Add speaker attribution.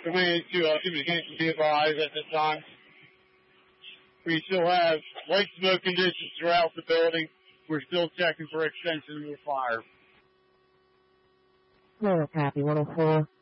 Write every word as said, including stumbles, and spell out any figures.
Speaker 1: command to uh, Canton be advised at this time. We still have light smoke conditions throughout the building. We're still checking for extension of the fire.
Speaker 2: Clear, copy, one oh four.